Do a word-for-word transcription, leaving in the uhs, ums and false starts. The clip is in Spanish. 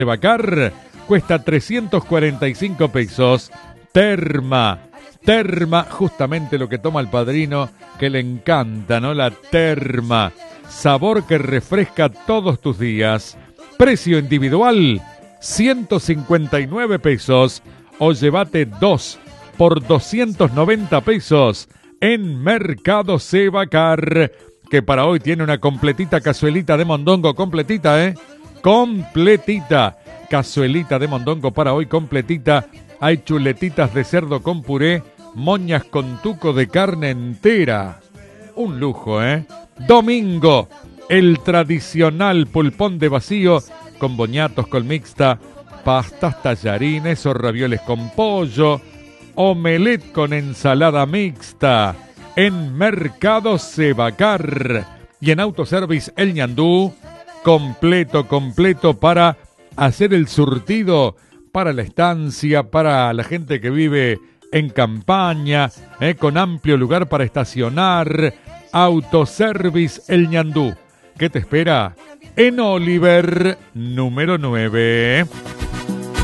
Sevacar cuesta trescientos cuarenta y cinco pesos. Terma, Terma, justamente lo que toma el padrino, que le encanta, ¿no? La Terma, sabor que refresca todos tus días. Precio individual, ciento cincuenta y nueve pesos, o llévate dos por doscientos noventa pesos en Mercado Sevacar, que para hoy tiene una completita cazuelita de mondongo, completita, ¿eh? Completita, cazuelita de mondongo para hoy, completita. Hay chuletitas de cerdo con puré, moñas con tuco de carne entera. Un lujo, ¿eh? Domingo, el tradicional pulpón de vacío con boñatos con mixta, pastas, tallarines o ravioles con pollo, omelette con ensalada mixta en Mercado Sevacar. Y en Autoservice El Ñandú, completo, completo para hacer el surtido para la estancia, para la gente que vive en campaña, eh, con amplio lugar para estacionar. Autoservice El Ñandú, ¿qué te espera? En Oliver, número nueve.